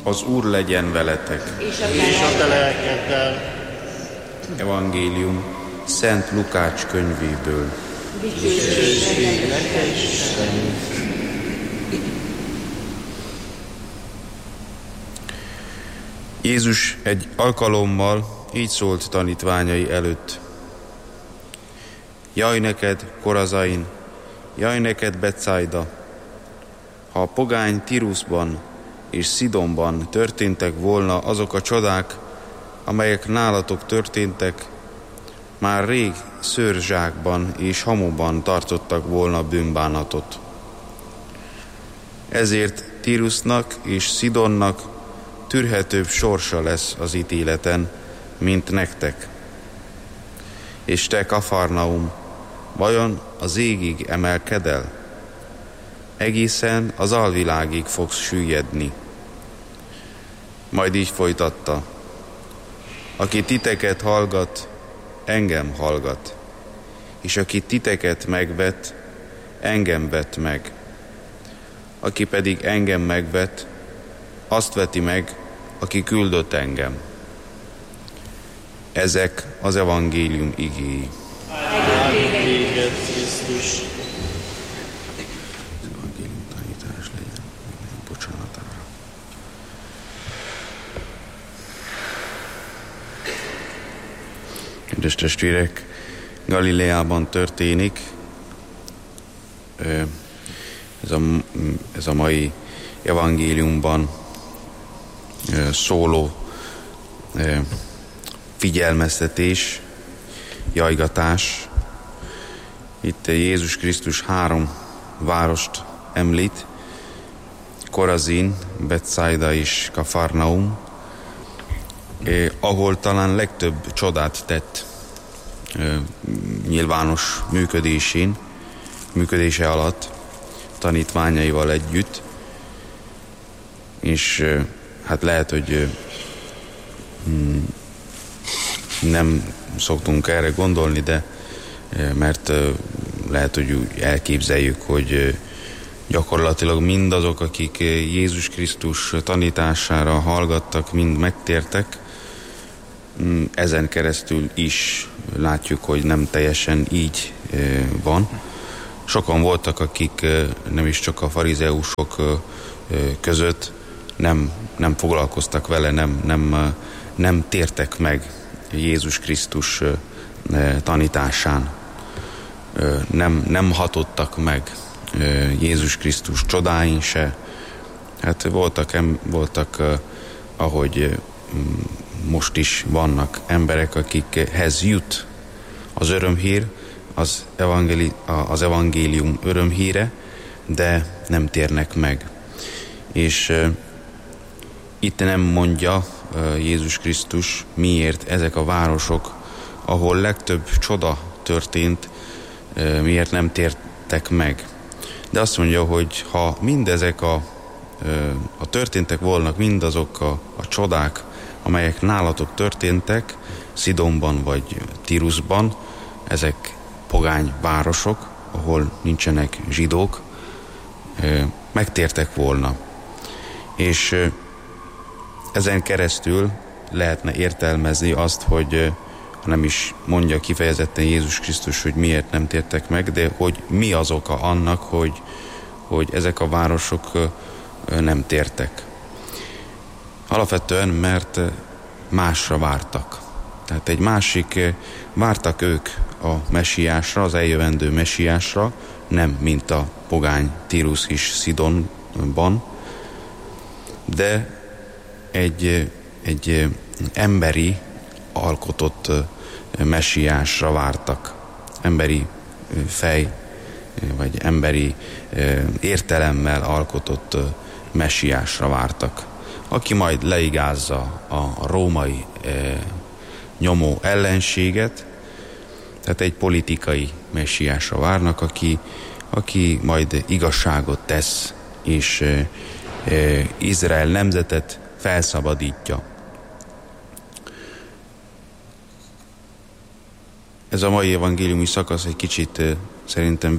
Az Úr legyen veletek. És a te lelkeddel. Evangélium Szent Lukács könyvéből. Dicsőség neked, Istenünk. Jézus egy alkalommal így szólt tanítványai előtt. Jaj neked, Korazain, jaj neked, Betszájda! Ha a pogány Tiruszban és Szidonban történtek volna azok a csodák, amelyek nálatok történtek, már rég szőrzsákban és hamuban tartottak volna bűnbánatot. Ezért Tirusznak és Szidonnak tűrhetőbb sorsa lesz az ítéleten, mint nektek. És te, Kafarnaum, vajon az égig emelkedel? Egészen az alvilágig fogsz süllyedni. Majd így folytatta. Aki titeket hallgat, engem hallgat, és aki titeket megvet, engem vet meg. Aki pedig engem megvet, azt veti meg, aki küldött engem. Ezek az evangélium igéi. Áldott téged, Krisztus. Az evangélium tanítás legyen bocsánatára. Kedves testvérek, Galileában történik ez a mai evangéliumban szóló figyelmeztetés, jajgatás. Itt Jézus Krisztus 3 várost említ, Korazin, Betszájda és Kafarnaum, ahol talán legtöbb csodát tett nyilvános működése alatt, tanítványaival együtt, és hát lehet, hogy nem szoktunk erre gondolni, de mert lehet, hogy úgy elképzeljük, hogy gyakorlatilag mindazok, akik Jézus Krisztus tanítására hallgattak, mind megtértek. Ezen keresztül is látjuk, hogy nem teljesen így van. Sokan voltak, akik nem is csak a farizeusok között nem foglalkoztak vele, nem tértek meg Jézus Krisztus tanításán. Nem hatottak meg Jézus Krisztus csodáin se. Hát voltak, ahogy most is vannak emberek, akikhez jut az örömhír, az evangélium örömhíre, de nem térnek meg. És itt nem mondja Jézus Krisztus, miért ezek a városok, ahol legtöbb csoda történt, miért nem tértek meg. De azt mondja, hogy ha mindezek a történtek volna, mindazok a csodák, amelyek nálatok történtek, Szidonban vagy Tiruszban, ezek pogány városok, ahol nincsenek zsidók, megtértek volna. És ezen keresztül lehetne értelmezni azt, hogy nem is mondja kifejezetten Jézus Krisztus, hogy miért nem tértek meg, de hogy mi az oka annak, hogy ezek a városok nem tértek. Alapvetően, mert másra vártak. Tehát vártak ők a messiásra, az eljövendő messiásra, nem mint a pogány Tirusz és Szidonban, de egy emberi alkotott messiásra vártak. Emberi fej, vagy emberi értelemmel alkotott messiásra vártak, aki majd leigázza a római nyomó ellenséget, tehát egy politikai messiásra várnak, aki majd igazságot tesz, és Izrael nemzetet felszabadítja. Ez a mai evangéliumi szakasz egy kicsit szerintem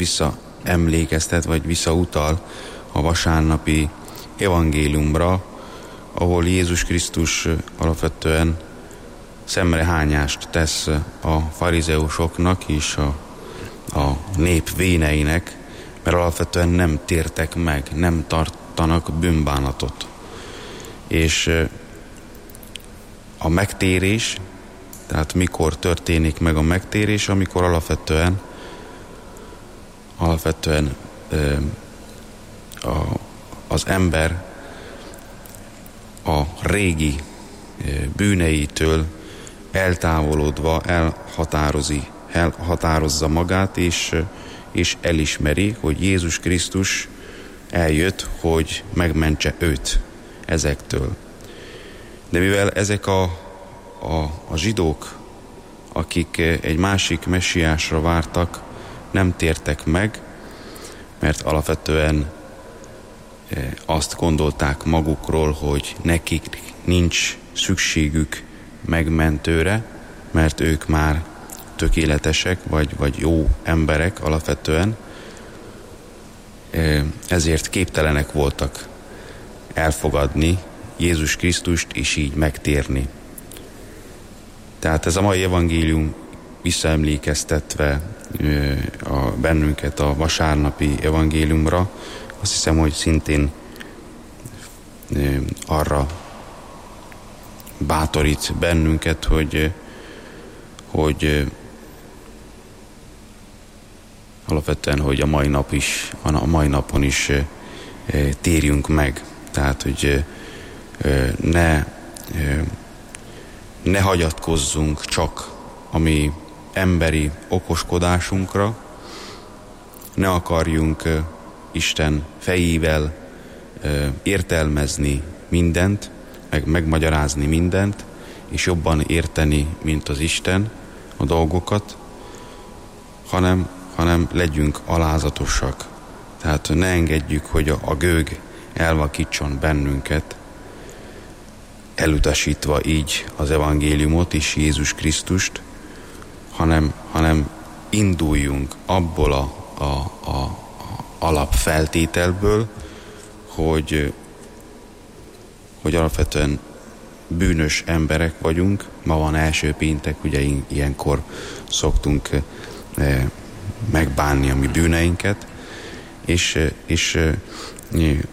visszaemlékeztet, vagy visszautal a vasárnapi evangéliumra, ahol Jézus Krisztus alapvetően szemrehányást tesz a farizeusoknak és a nép véneinek, mert alapvetően nem tértek meg, nem tartanak bűnbánatot. És a megtérés, tehát mikor történik meg a megtérés, amikor alapvetően az ember a régi bűneitől eltávolodva elhatározza magát, és elismeri, hogy Jézus Krisztus eljött, hogy megmentse őt ezektől. De mivel ezek a zsidók, akik egy másik messiásra vártak, nem tértek meg, mert alapvetően azt gondolták magukról, hogy nekik nincs szükségük megmentőre, mert ők már tökéletesek, vagy jó emberek alapvetően, ezért képtelenek voltak elfogadni Jézus Krisztust, és így megtérni. Tehát ez a mai evangélium visszaemlékeztetve bennünket a vasárnapi evangéliumra, azt hiszem, hogy szintén arra bátorít bennünket, hogy alapvetően, hogy a mai napon is térjünk meg. Tehát, hogy ne hagyatkozzunk csak a mi emberi okoskodásunkra, ne akarjunk Isten fejével értelmezni mindent, megmagyarázni mindent, és jobban érteni, mint az Isten a dolgokat, hanem legyünk alázatosak. Tehát ne engedjük, hogy a gőg elvakítson bennünket, elutasítva így az evangéliumot és Jézus Krisztust, hanem induljunk abból a alapfeltételből, hogy alapvetően bűnös emberek vagyunk. Ma van első péntek, ugye ilyenkor szoktunk megbánni a mi bűneinket, és